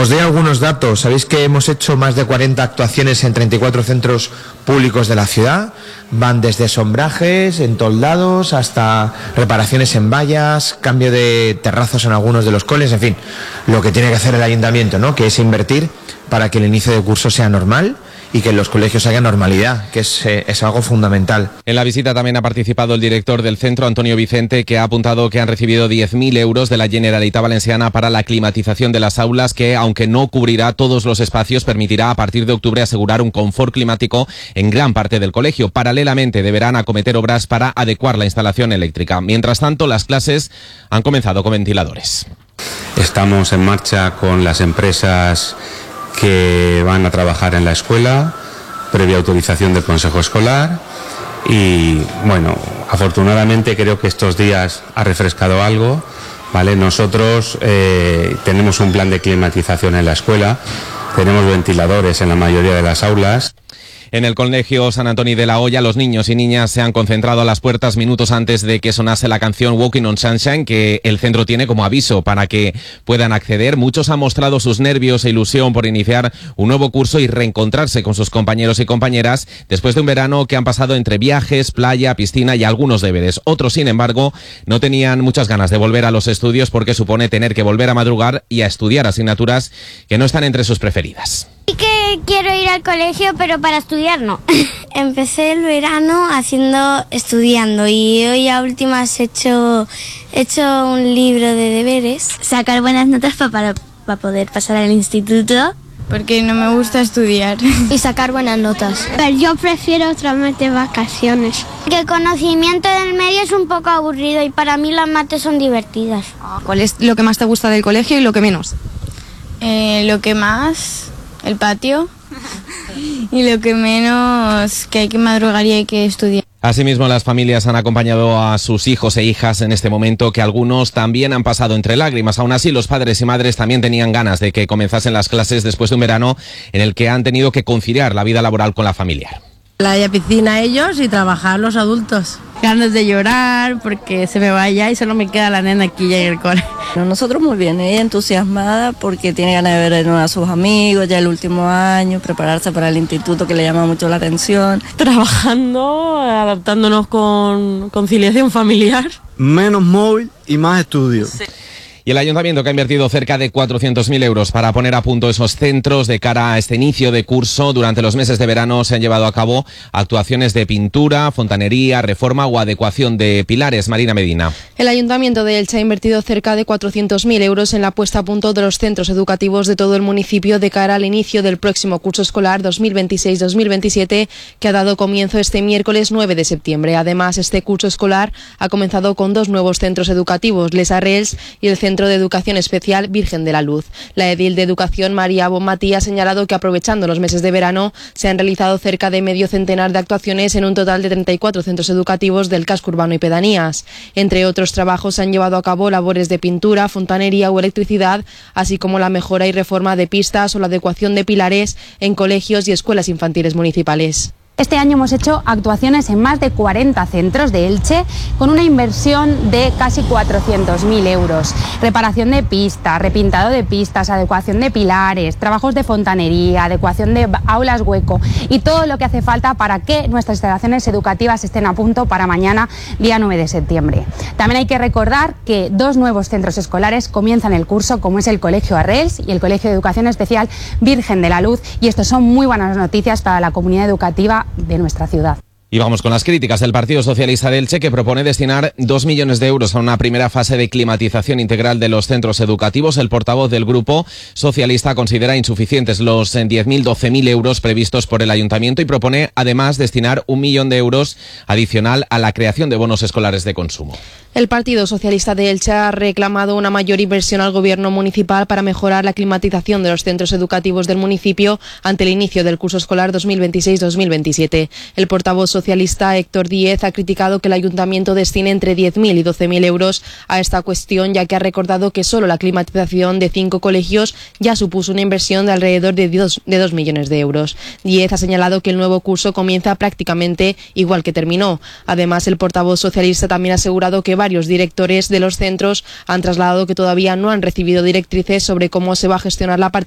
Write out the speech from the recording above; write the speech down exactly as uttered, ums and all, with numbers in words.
Os doy algunos datos. Sabéis que hemos hecho más de cuarenta actuaciones en treinta y cuatro centros públicos de la ciudad. Van desde sombrajes, entoldados, hasta reparaciones en vallas, cambio de terrazos en algunos de los coles, en fin, lo que tiene que hacer el ayuntamiento, ¿no? Que es invertir para que el inicio de curso sea normal y que en los colegios haya normalidad, que es, eh, es algo fundamental. En la visita también ha participado el director del centro, Antonio Vicente, que ha apuntado que han recibido diez mil euros de la Generalitat Valenciana para la climatización de las aulas, que aunque no cubrirá todos los espacios, permitirá a partir de octubre asegurar un confort climático en gran parte del colegio. Paralelamente deberán acometer obras para adecuar la instalación eléctrica. Mientras tanto, las clases han comenzado con ventiladores. Estamos en marcha con las empresas que van a trabajar en la escuela, previa autorización del Consejo Escolar, y bueno, afortunadamente creo que estos días ha refrescado algo, ¿vale? Nosotros eh, tenemos un plan de climatización en la escuela, tenemos ventiladores en la mayoría de las aulas. En el colegio San Antoni de la Hoya, los niños y niñas se han concentrado a las puertas minutos antes de que sonase la canción Walking on Sunshine, que el centro tiene como aviso para que puedan acceder. Muchos han mostrado sus nervios e ilusión por iniciar un nuevo curso y reencontrarse con sus compañeros y compañeras después de un verano que han pasado entre viajes, playa, piscina y algunos deberes. Otros, sin embargo, no tenían muchas ganas de volver a los estudios porque supone tener que volver a madrugar y a estudiar asignaturas que no están entre sus preferidas. Sí que quiero ir al colegio, pero para estudiar no. Empecé el verano haciendo, estudiando, y hoy a últimas he hecho, he hecho un libro de deberes. Sacar buenas notas para, para, para poder pasar al instituto. Porque no me gusta estudiar. Y sacar buenas notas. Pero yo prefiero otra vez de vacaciones. Que el conocimiento del medio es un poco aburrido y para mí las mates son divertidas. ¿Cuál es lo que más te gusta del colegio y lo que menos? Eh, lo que más, el patio. Y lo que menos, que hay que madrugar y hay que estudiar. Asimismo, las familias han acompañado a sus hijos e hijas en este momento, que algunos también han pasado entre lágrimas. Aún así, los padres y madres también tenían ganas de que comenzasen las clases después de un verano en el que han tenido que conciliar la vida laboral con la familiar. Playa, piscina ellos y trabajar los adultos. Ganas de llorar porque se me vaya y solo me queda la nena aquí ya en el cole. Nosotros muy bien, ella entusiasmada porque tiene ganas de ver de nuevo a sus amigos, ya el último año, prepararse para el instituto que le llama mucho la atención. Trabajando, adaptándonos con conciliación familiar. Menos móvil y más estudio. Sí. Y el ayuntamiento, que ha invertido cerca de cuatrocientos mil euros para poner a punto esos centros de cara a este inicio de curso. Durante los meses de verano se han llevado a cabo actuaciones de pintura, fontanería, reforma o adecuación de pilares. Marina Medina. El ayuntamiento de Elche ha invertido cerca de cuatrocientos mil euros en la puesta a punto de los centros educativos de todo el municipio de cara al inicio del próximo curso escolar dos mil veintiséis dos mil veintisiete, que ha dado comienzo este miércoles nueve de septiembre. Además, este curso escolar ha comenzado con dos nuevos centros educativos, Les Arrels y el Centro de Educación Especial Virgen de la Luz. La edil de Educación, María Bonmatí, ha señalado que aprovechando los meses de verano se han realizado cerca de medio centenar de actuaciones en un total de treinta y cuatro centros educativos del casco urbano y pedanías. Entre otros trabajos se han llevado a cabo labores de pintura, fontanería o electricidad, así como la mejora y reforma de pistas o la adecuación de pilares en colegios y escuelas infantiles municipales. Este año hemos hecho actuaciones en más de cuarenta centros de Elche con una inversión de casi cuatrocientos mil euros. Reparación de pistas, repintado de pistas, adecuación de pilares, trabajos de fontanería, adecuación de aulas hueco y todo lo que hace falta para que nuestras instalaciones educativas estén a punto para mañana, día nueve de septiembre. También hay que recordar que dos nuevos centros escolares comienzan el curso, como es el Colegio Arrels y el Colegio de Educación Especial Virgen de la Luz, y esto son muy buenas noticias para la comunidad educativa de nuestra ciudad. Y vamos con las críticas del Partido Socialista de Elche, que propone destinar dos millones de euros a una primera fase de climatización integral de los centros educativos. El portavoz del Grupo Socialista considera insuficientes los diez mil, doce mil euros previstos por el Ayuntamiento y propone además destinar un millón de euros adicional a la creación de bonos escolares de consumo. El Partido Socialista de Elche ha reclamado una mayor inversión al Gobierno municipal para mejorar la climatización de los centros educativos del municipio ante el inicio del curso escolar dos mil veintiséis dos mil veintisiete. El portavoz socialista Héctor Díez ha criticado que el Ayuntamiento destine entre diez mil y doce mil euros a esta cuestión, ya que ha recordado que solo la climatización de cinco colegios ya supuso una inversión de alrededor de dos, de dos millones de euros. Díez ha señalado que el nuevo curso comienza prácticamente igual que terminó. Además, el portavoz socialista también ha asegurado que varios directores de los centros han trasladado que todavía no han recibido directrices sobre cómo se va a gestionar la participación